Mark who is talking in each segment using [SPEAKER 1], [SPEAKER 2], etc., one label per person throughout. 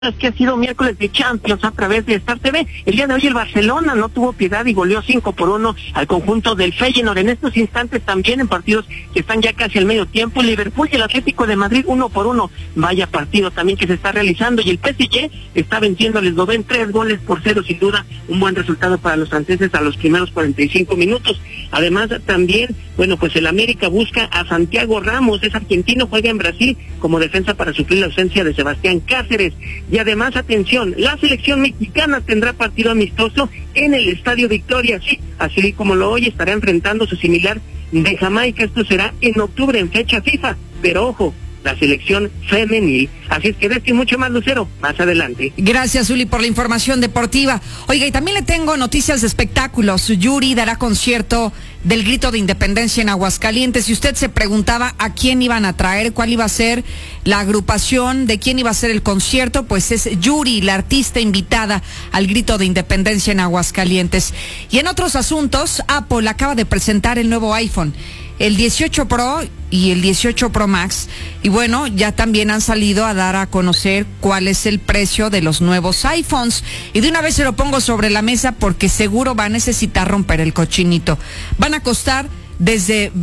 [SPEAKER 1] Es que ha sido miércoles de Champions a través de Star TV. El día de hoy el Barcelona no tuvo piedad y goleó 5-1 al conjunto del Feyenoord. En estos instantes también en partidos que están ya casi al medio tiempo, Liverpool y el Atlético de Madrid 1-1. Vaya partido también que se está realizando, y el PSG está venciendo al Eslovén 3-0, sin duda un buen resultado para los franceses a los primeros 45 minutos. Además también, pues el América busca a Santiago Ramos, es argentino, juega en Brasil como defensa para suplir la ausencia de Sebastián Cáceres. Y además, atención, la selección mexicana tendrá partido amistoso en el Estadio Victoria, sí, así como lo oye, estará enfrentando su similar de Jamaica. Esto será en octubre en fecha FIFA, pero ojo, la selección femenil. Así es que de esto y mucho más, Lucero, más adelante.
[SPEAKER 2] Gracias, Uli, por la información deportiva. Oiga, y también le tengo noticias de espectáculos. Yuri dará concierto del Grito de Independencia en Aguascalientes. Si usted se preguntaba a quién iban a traer, cuál iba a ser la agrupación, de quién iba a ser el concierto, pues es Yuri, la artista invitada al Grito de Independencia en Aguascalientes. Y en otros asuntos, Apple acaba de presentar el nuevo iPhone, el 18 Pro y el 18 Pro Max, y bueno, ya también han salido a dar a conocer cuál es el precio de los nuevos iPhones, y de una vez se lo pongo sobre la mesa porque seguro va a necesitar romper el cochinito. Van a costar desde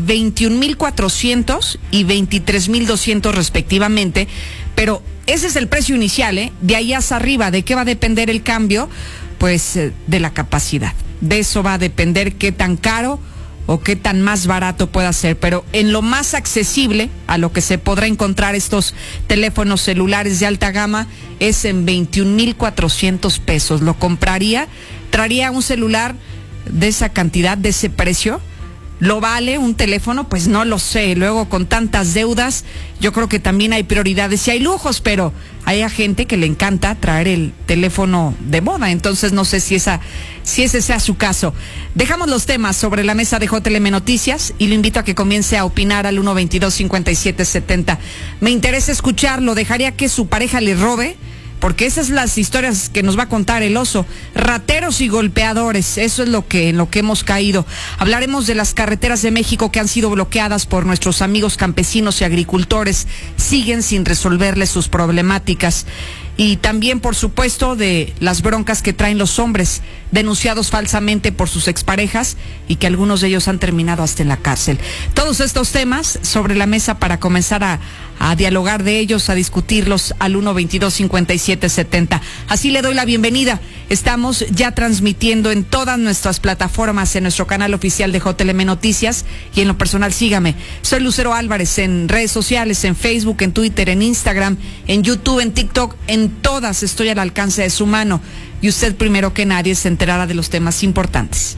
[SPEAKER 2] 21,400 y 23,200 respectivamente, pero ese es el precio inicial, De ahí hacia arriba, ¿de qué va a depender el cambio? Pues de la capacidad. De eso va a depender qué tan caro o qué tan más barato pueda ser, pero en lo más accesible a lo que se podrá encontrar estos teléfonos celulares de alta gama es en 21,400 pesos. ¿Lo compraría? ¿Traería un celular de esa cantidad, de ese precio? ¿Lo vale un teléfono? Pues no lo sé. Luego, con tantas deudas, yo creo que también hay prioridades y hay lujos, pero hay a gente que le encanta traer el teléfono de moda. Entonces no sé si ese sea su caso. Dejamos los temas sobre la mesa de JLM Noticias y lo invito a que comience a opinar al 122-5770. Me interesa escucharlo. ¿Dejaría que su pareja le robe? Porque esas son las historias que nos va a contar el oso. Rateros y golpeadores, eso es en lo que hemos caído. Hablaremos de las carreteras de México que han sido bloqueadas por nuestros amigos campesinos y agricultores. Siguen sin resolverles sus problemáticas. Y también, por supuesto, de las broncas que traen los hombres denunciados falsamente por sus exparejas y que algunos de ellos han terminado hasta en la cárcel. Todos estos temas sobre la mesa para comenzar a dialogar de ellos, a discutirlos al 122-5770. Así le doy la bienvenida. Estamos ya transmitiendo en todas nuestras plataformas, en nuestro canal oficial de JLM Noticias, y en lo personal sígame. Soy Lucero Álvarez en redes sociales, en Facebook, en Twitter, en Instagram, en YouTube, en TikTok, en todas estoy al alcance de su mano, y usted primero que nadie se enterará de los temas importantes.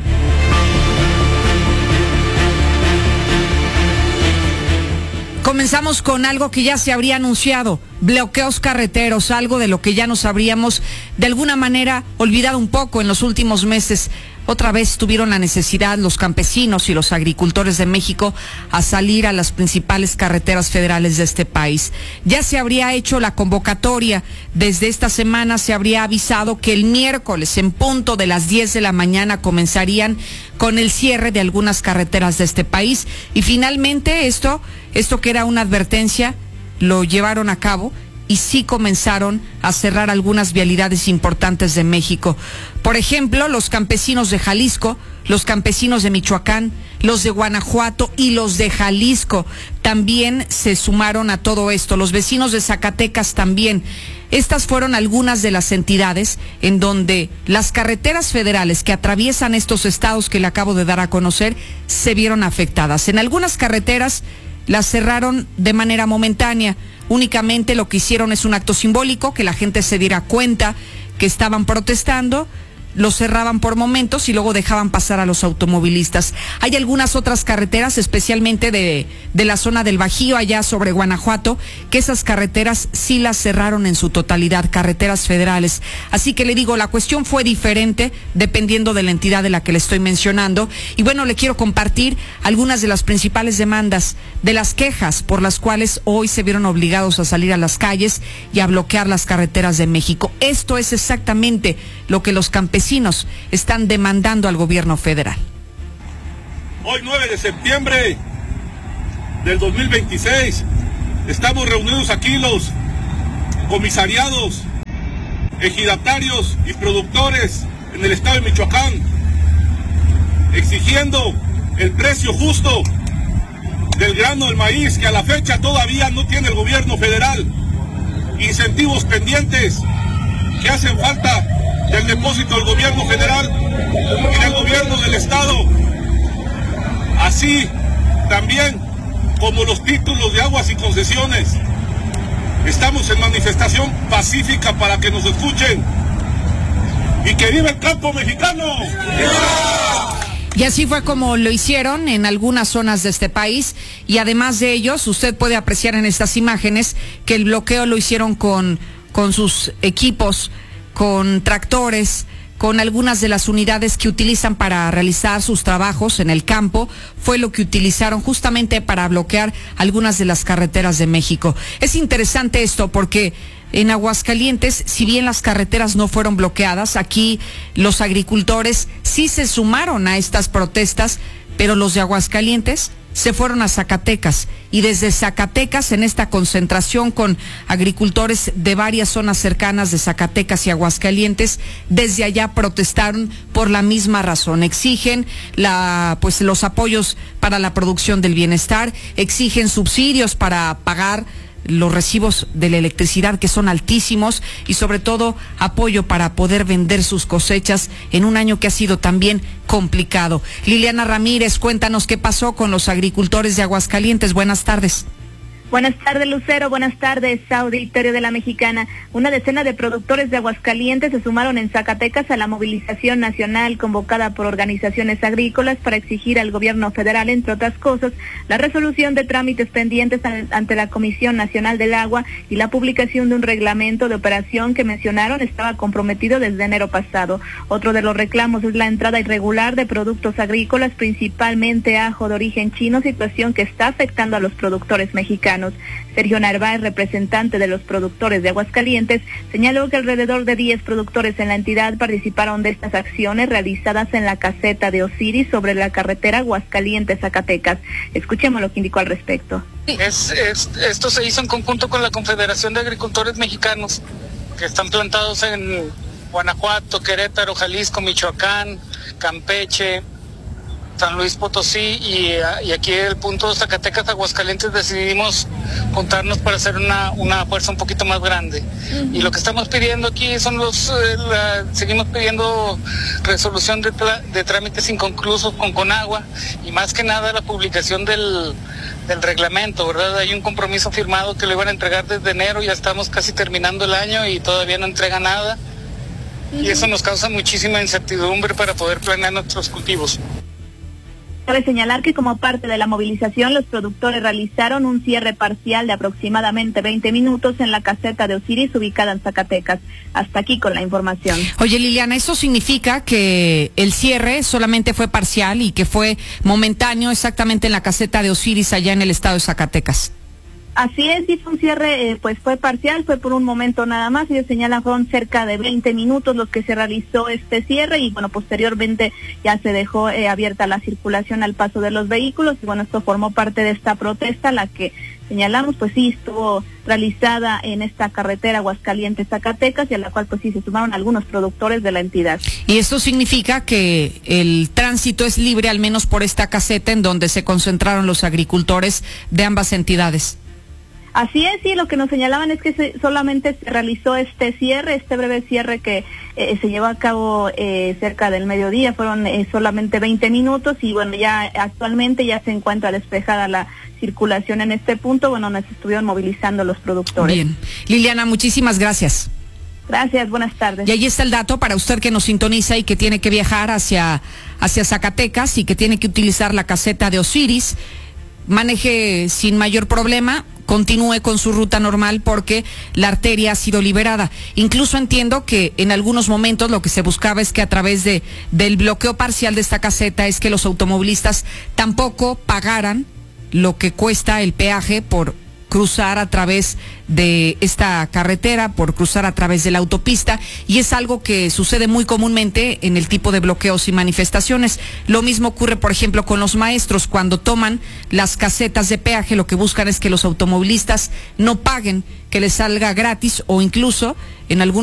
[SPEAKER 2] Comenzamos con algo que ya se habría anunciado, bloqueos carreteros, algo de lo que ya nos habríamos de alguna manera olvidado un poco en los últimos meses. Otra vez tuvieron la necesidad los campesinos y los agricultores de México a salir a las principales carreteras federales de este país. Ya se habría hecho la convocatoria, desde esta semana se habría avisado que el miércoles en punto de las 10 de la mañana comenzarían con el cierre de algunas carreteras de este país, y finalmente esto que era una advertencia lo llevaron a cabo y sí comenzaron a cerrar algunas vialidades importantes de México. Por ejemplo, los campesinos de Jalisco, los campesinos de Michoacán, los de Guanajuato y los de Jalisco también se sumaron a todo esto. Los vecinos de Zacatecas también. Estas fueron algunas de las entidades en donde las carreteras federales que atraviesan estos estados que le acabo de dar a conocer se vieron afectadas. En algunas carreteras las cerraron de manera momentánea. Únicamente lo que hicieron es un acto simbólico, que la gente se diera cuenta que estaban protestando, lo cerraban por momentos y luego dejaban pasar a los automovilistas. Hay algunas otras carreteras, especialmente de la zona del Bajío, allá sobre Guanajuato, que esas carreteras sí las cerraron en su totalidad, carreteras federales. Así que le digo, la cuestión fue diferente dependiendo de la entidad de la que le estoy mencionando. Y bueno, le quiero compartir algunas de las principales demandas, de las quejas por las cuales hoy se vieron obligados a salir a las calles y a bloquear las carreteras de México. Esto es exactamente lo que los campesinos están demandando al gobierno federal.
[SPEAKER 3] Hoy 9 de septiembre del 2026 estamos reunidos aquí los comisariados ejidatarios y productores en el estado de Michoacán, exigiendo el precio justo del grano del maíz que a la fecha todavía no tiene el gobierno federal, incentivos pendientes que hacen falta del depósito del gobierno federal y del gobierno del estado, así también como los títulos de aguas y concesiones. Estamos en manifestación pacífica para que nos escuchen. ¡Y que viva el campo mexicano! ¡Viva!
[SPEAKER 2] Y así fue como lo hicieron en algunas zonas de este país, y además de ellos, usted puede apreciar en estas imágenes que el bloqueo lo hicieron con sus equipos, con tractores, con algunas de las unidades que utilizan para realizar sus trabajos en el campo. Fue lo que utilizaron justamente para bloquear algunas de las carreteras de México. Es interesante esto porque en Aguascalientes, si bien las carreteras no fueron bloqueadas, aquí los agricultores sí se sumaron a estas protestas, pero los de Aguascalientes se fueron a Zacatecas, y desde Zacatecas, en esta concentración con agricultores de varias zonas cercanas de Zacatecas y Aguascalientes, desde allá protestaron por la misma razón. Exigen los apoyos para la producción del bienestar, exigen subsidios para pagar los recibos de la electricidad, que son altísimos, y sobre todo apoyo para poder vender sus cosechas en un año que ha sido también complicado. Liliana Ramírez, cuéntanos qué pasó con los agricultores de Aguascalientes. Buenas tardes.
[SPEAKER 4] Buenas tardes, Lucero. Buenas tardes, auditorio de La Mexicana. Una decena de productores de Aguascalientes se sumaron en Zacatecas a la movilización nacional convocada por organizaciones agrícolas para exigir al gobierno federal, entre otras cosas, la resolución de trámites pendientes ante la Comisión Nacional del Agua y la publicación de un reglamento de operación que mencionaron estaba comprometido desde enero pasado. Otro de los reclamos es la entrada irregular de productos agrícolas, principalmente ajo de origen chino, situación que está afectando a los productores mexicanos. Sergio Narváez, representante de los productores de Aguascalientes, señaló que alrededor de 10 productores en la entidad participaron de estas acciones realizadas en la caseta de Osiris sobre la carretera Aguascalientes-Zacatecas. Escuchemos lo que indicó al respecto.
[SPEAKER 5] Esto se hizo en conjunto con la Confederación de Agricultores Mexicanos, que están plantados en Guanajuato, Querétaro, Jalisco, Michoacán, Campeche, San Luis Potosí y aquí el punto de Zacatecas, Aguascalientes. Decidimos juntarnos para hacer una fuerza un poquito más grande. Y lo que estamos pidiendo aquí son seguimos pidiendo resolución de trámites inconclusos con Conagua, y más que nada la publicación del reglamento, ¿verdad? Hay un compromiso firmado que lo iban a entregar desde enero, ya estamos casi terminando el año y todavía no entrega nada. Y eso nos causa muchísima incertidumbre para poder planear nuestros cultivos.
[SPEAKER 4] Cabe señalar que como parte de la movilización, los productores realizaron un cierre parcial de aproximadamente 20 minutos en la caseta de Osiris, ubicada en Zacatecas. Hasta aquí con la información.
[SPEAKER 2] Oye, Liliana, ¿eso significa que el cierre solamente fue parcial y que fue momentáneo exactamente en la caseta de Osiris, allá en el estado de Zacatecas?
[SPEAKER 4] Así es, dice un cierre, pues fue parcial, fue por un momento nada más. Ellos señalan fueron cerca de 20 minutos los que se realizó este cierre, y bueno, posteriormente ya se dejó abierta la circulación al paso de los vehículos, y bueno, esto formó parte de esta protesta, la que señalamos, pues sí, estuvo realizada en esta carretera Aguascalientes-Zacatecas, y a la cual pues sí se sumaron algunos productores de la entidad.
[SPEAKER 2] Y esto significa que el tránsito es libre, al menos por esta caseta en donde se concentraron los agricultores de ambas entidades.
[SPEAKER 4] Así es, sí, lo que nos señalaban es que solamente se realizó este breve cierre que se llevó a cabo cerca del mediodía, fueron solamente 20 minutos, y bueno, ya actualmente ya se encuentra despejada la circulación en este punto. Bueno, nos estuvieron movilizando los productores.
[SPEAKER 2] Bien. Liliana, muchísimas gracias.
[SPEAKER 4] Gracias, buenas tardes.
[SPEAKER 2] Y ahí está el dato para usted que nos sintoniza y que tiene que viajar hacia Zacatecas y que tiene que utilizar la caseta de Osiris. Maneje sin mayor problema, continúe con su ruta normal porque la arteria ha sido liberada. Incluso entiendo que en algunos momentos lo que se buscaba es que a través del bloqueo parcial de esta caseta es que los automovilistas tampoco pagaran lo que cuesta el peaje por cruzar a través de esta carretera, por cruzar a través de la autopista, y es algo que sucede muy comúnmente en el tipo de bloqueos y manifestaciones. Lo mismo ocurre, por ejemplo, con los maestros. Cuando toman las casetas de peaje, lo que buscan es que los automovilistas no paguen, que les salga gratis, o incluso en algún